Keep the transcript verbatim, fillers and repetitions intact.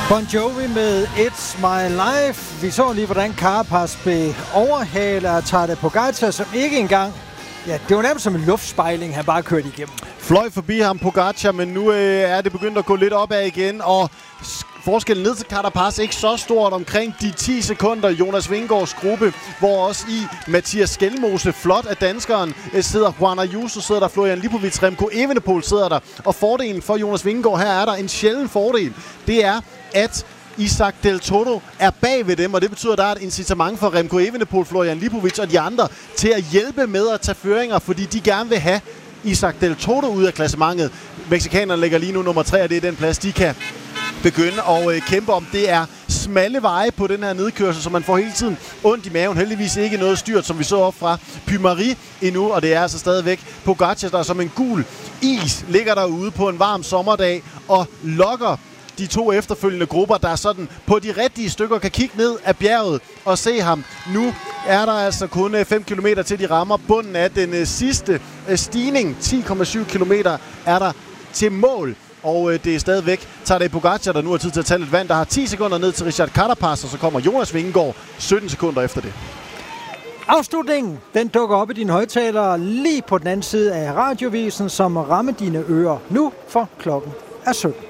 Bon Jovi med It's My Life. Vi så lige, hvordan Carapaz blev overhalet af Tadej Pogačar, som ikke engang... Ja, det var nærmest som en luftspejling, han bare kørte igennem. Fløj forbi ham, Pogačar, men nu øh, er det begyndt at gå lidt opad igen, og forskellen ned til Carapaz ikke så stort, omkring de ti sekunder. Jonas Vingegaards gruppe, hvor også i Mathias Skelmose, flot af danskeren, sidder Juan Ayuso, sidder der Florian Lipovic, Remco Evenepoel sidder der. Og fordelen for Jonas Vingegaard, her er der en sjælden fordel. Det er, at Isaac Del Toro er bag ved dem, og det betyder, at der er et incitament for Remco Evenepoel, Florian Lipovic og de andre til at hjælpe med at tage føringer, fordi de gerne vil have Isaac Del Toro ud af klassementet. Mexikanerne ligger lige nu nummer tre, og det er den plads, de kan begynde at øh, kæmpe om. Det er smalle veje på den her nedkørsel, så man får hele tiden ondt i maven. Heldigvis ikke noget styrt, som vi så op fra Pymari endnu, og det er altså stadigvæk Pogačar, der som en gul is ligger derude på en varm sommerdag og lokker de to efterfølgende grupper, der sådan på de rigtige stykker kan kigge ned af bjerget og se ham. Nu er der altså kun fem kilometer til de rammer bunden af den sidste stigning. ti komma syv kilometer er der til mål. Og øh, det er stadigvæk Tadej Pogačar, der nu har tid til at tage lidt vand. Der har ti sekunder ned til Richard Carapaz, og så kommer Jonas Vingegaard sytten sekunder efter det. Afslutningen, den dukker op i dine højttalere lige på den anden side af radiovisen, som rammer dine ører nu, for klokken er sytten.